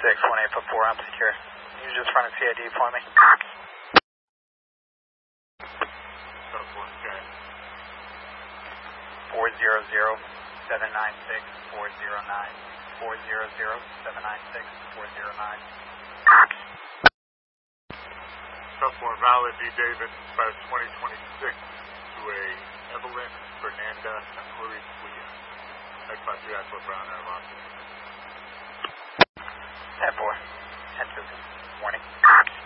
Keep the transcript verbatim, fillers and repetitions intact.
six, one eight four four, I'm secure. You just run a C I D for me. South one, okay. four zero zero, seven nine six, four zero nine. four zero zero, seven nine six, four zero nine. South one, valid D. David, dispatch twenty twenty-six to a Evelyn Fernanda Maurice Williams. X five three Axel Brown, Airlock. ten four, ten two, morning.